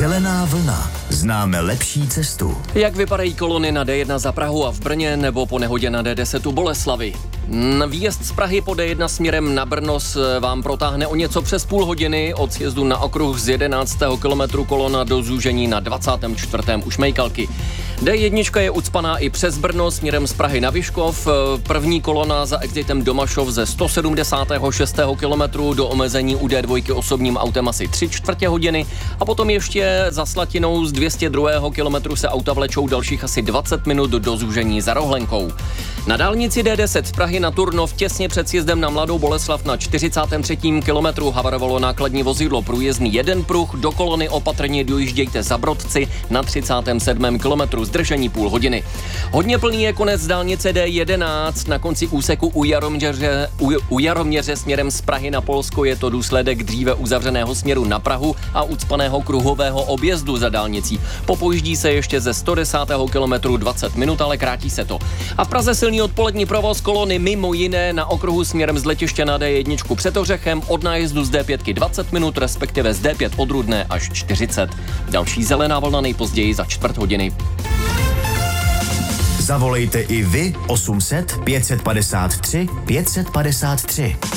Zelená vlna. Známe lepší cestu. Jak vypadají kolony na D1 za Prahu a v Brně nebo po nehodě na D10 u Boleslavi? Výjezd z Prahy po D1 směrem na Brno vám protáhne o něco přes půl hodiny, od sjezdu na okruh z 11. kilometru kolona do zúžení na 24. u Šmejkalky. D1 je ucpaná i přes Brno směrem z Prahy na Vyškov. První kolona za exitem Domašov ze 176. kilometru do omezení u D2 osobním autem asi 3/4 hodiny a potom ještě za Slatinou z 202. kilometru se auta vlečou dalších asi 20 minut do zúžení za Rohlenkou. Na dálnici D10 z Prahy na Turnov těsně před sjezdem na Mladou Boleslav na 43. kilometru havarovalo nákladní vozidlo. Průjezdný jeden pruh, do kolony opatrně dojíždějte za Brodci na 37. kilometru, zdržení půl hodiny. Hodně plný je konec dálnice D11 na konci úseku u Jaroměře směrem z Prahy na Polsko. Je to důsledek dříve uzavřeného směru na Prahu a ucpaného kruhového objezdu za dálnicí. Popojíždí se ještě ze 110. kilometru 20 minut, ale krátí se to. A v Praze silný odpolední provoz kolony mimo jiné na okruhu směrem z letiště na D1 před Ořechem, od nájezdu z D5 20 minut, respektive z D5 od Rudné až 40. Další zelená vlna nejpozději za čtvrt hodiny. Zavolejte i vy 800 553 553.